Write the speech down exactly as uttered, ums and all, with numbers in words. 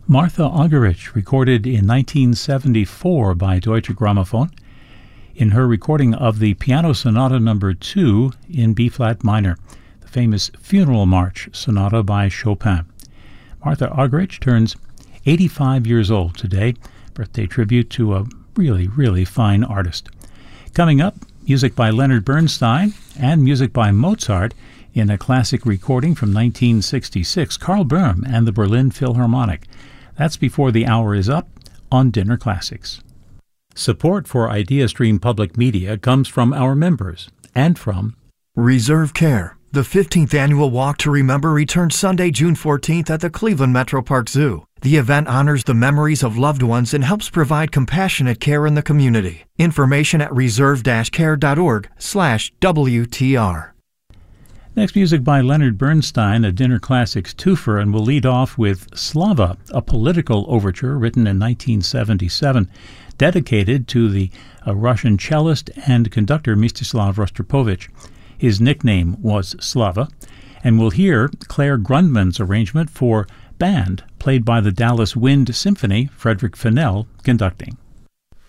Martha Argerich, recorded in nineteen seventy-four by Deutsche Grammophon, in her recording of the Piano Sonata Number two in B-flat minor, the famous Funeral March Sonata by Chopin. Martha Argerich turns eighty-five years old today, birthday tribute to a really, really fine artist. Coming up, music by Leonard Bernstein and music by Mozart in a classic recording from nineteen sixty-six, Karl Böhm and the Berlin Philharmonic. That's before the hour is up on Dinner Classics. Support for IdeaStream Public Media comes from our members and from Reserve Care. The fifteenth Annual Walk to Remember returns Sunday, June fourteenth at the Cleveland Metro Park Zoo. The event honors the memories of loved ones and helps provide compassionate care in the community. Information at reserve care dot org slash W T R. Next, music by Leonard Bernstein, a Dinner Classics twofer, and we'll lead off with Slava, a political overture written in nineteen seventy-seven, dedicated to the uh, Russian cellist and conductor Mstislav Rostropovich. His nickname was Slava, and we'll hear Claire Grundman's arrangement for band, played by the Dallas Wind Symphony, Frederick Fennell conducting.